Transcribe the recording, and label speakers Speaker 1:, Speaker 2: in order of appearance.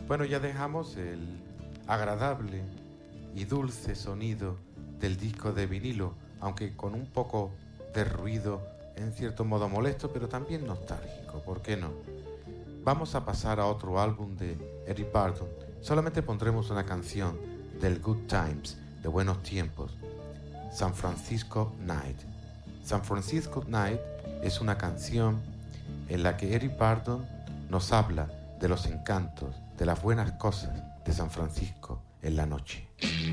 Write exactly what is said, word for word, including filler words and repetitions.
Speaker 1: Bueno, ya dejamos el agradable y dulce sonido del disco de vinilo, aunque con un poco de ruido, en cierto modo molesto, pero también nostálgico, ¿por qué no? Vamos a pasar a otro álbum de Eric Burdon. Solamente pondremos una canción del Good Times, de Buenos Tiempos, San Francisco Night. San Francisco Night es una canción en la que Eric Burdon nos habla de los encantos, de las buenas cosas de San Francisco en la noche.